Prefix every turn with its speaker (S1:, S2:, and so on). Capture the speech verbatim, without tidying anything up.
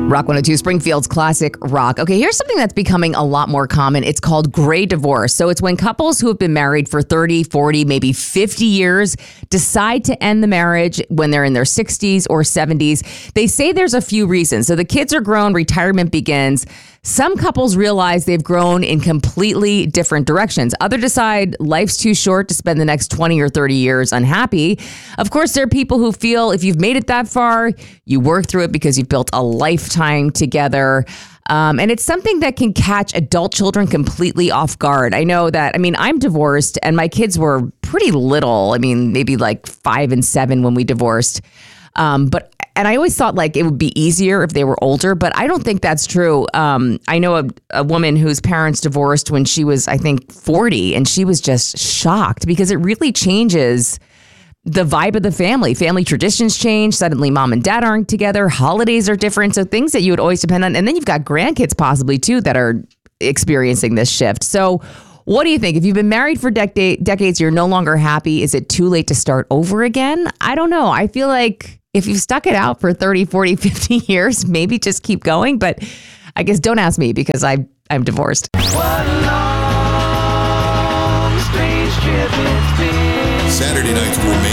S1: Rock one oh two, Springfield's classic rock. Okay, here's something that's becoming a lot more common. It's called gray divorce. So it's when couples who have been married for thirty, forty, maybe fifty years decide to end the marriage when they're in their sixties or seventies. They say there's a few reasons. So the kids are grown, retirement begins. Some couples realize they've grown in completely different directions. Others decide life's too short to spend the next twenty or thirty years unhappy. Of course, there are people who feel if you've made it that far, you work through it because you've built a lifetime together. Um, and it's something that can catch adult children completely off guard. I know that, I mean, I'm divorced and my kids were pretty little. I mean, maybe like five and seven when we divorced. Um, but And I always thought like it would be easier if they were older, but I don't think that's true. Um, I know a, a woman whose parents divorced when she was, I think, forty, and she was just shocked because it really changes the vibe of the family. Family traditions change. Suddenly mom and dad aren't together. Holidays are different. So things that you would always depend on. And then you've got grandkids possibly too that are experiencing this shift. So what do you think? If you've been married for dec- decades, you're no longer happy. Is it too late to start over again? I don't know. I feel like if you've stuck it out for thirty, forty, fifty years, maybe just keep going. But I guess don't ask me because I, I'm divorced.
S2: Saturday night's gourmet